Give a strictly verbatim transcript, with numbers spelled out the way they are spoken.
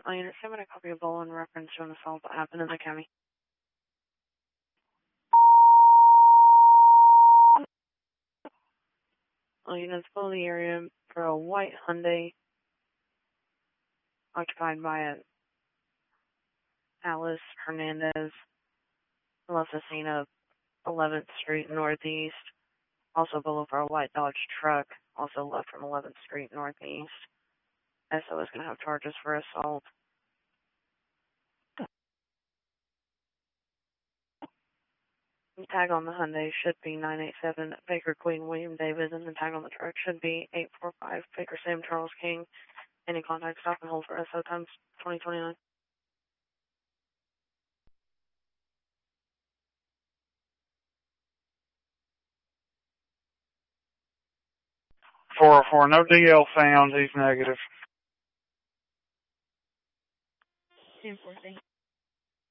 All units, send me a copy of Bowen reference to an assault that happened in the county. All units, follow the area for a white Hyundai occupied by a Alice Hernandez, left the scene of eleventh Street Northeast. Also below for a white Dodge truck, also left from eleventh Street Northeast. S O is going to have charges for assault. The tag on the Hyundai should be nine eight seven Baker Queen William David, and the tag on the truck should be eight four five Baker Sam Charles King. Any contact, stop and hold for S O times twenty twenty-nine. four oh four, no D L found, he's negative. ten four, thank you.